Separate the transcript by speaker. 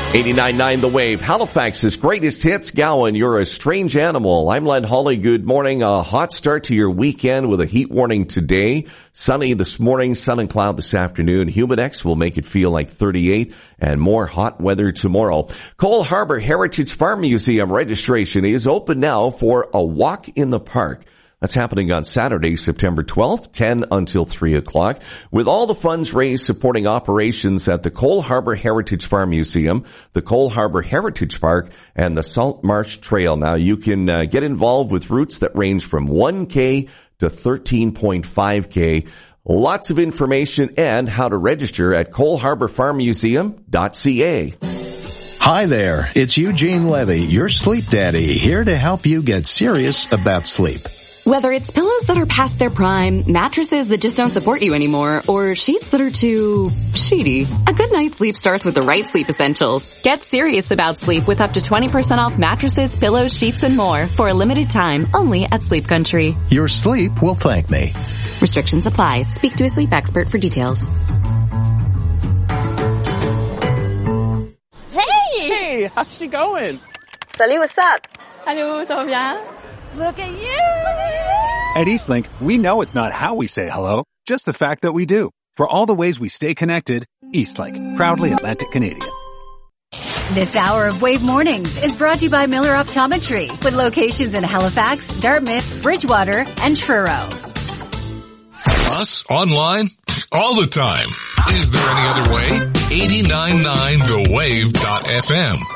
Speaker 1: 89.9 The Wave, Halifax's greatest hits. Gowan, you're a strange animal. I'm Len Hawley. Good morning. A hot start to your weekend with a heat warning today. Sunny this morning, sun and cloud this afternoon. Humidex will make it feel like 38 and more hot weather tomorrow. Cole Harbour Heritage Farm Museum registration is open now for a walk in the park. That's happening on Saturday, September 12th, 10 until 3 o'clock, with all the funds raised supporting operations at the Cole Harbour Heritage Farm Museum, the Cole Harbour Heritage Park, and the Salt Marsh Trail. Now, you can get involved with routes that range from 1K to 13.5K. Lots of information and how to register at coleharbourfarmmuseum.ca.
Speaker 2: Hi there, it's Eugene Levy, your sleep daddy, here to help you get serious about sleep.
Speaker 3: Whether it's pillows that are past their prime, mattresses that just don't support you anymore, or sheets that are too sheety, a good night's sleep starts with the right sleep essentials. Get serious about sleep with up to 20% off mattresses, pillows, sheets, and more for a limited time only at Sleep Country.
Speaker 2: Your sleep will thank me.
Speaker 3: Restrictions apply. Speak to a sleep expert for details.
Speaker 4: Hey, how's she going?
Speaker 5: Salut, what's up?
Speaker 6: Hello, ça va bien?
Speaker 5: Look at you!
Speaker 7: At Eastlink, we know it's not how we say hello, just the fact that we do. For all the ways we stay connected, Eastlink, proudly Atlantic Canadian.
Speaker 8: This hour of Wave Mornings is brought to you by Miller Optometry, with locations in Halifax, Dartmouth, Bridgewater, and Truro.
Speaker 9: Us, online, all the time. Is there any other way? 89.9thewave.fm.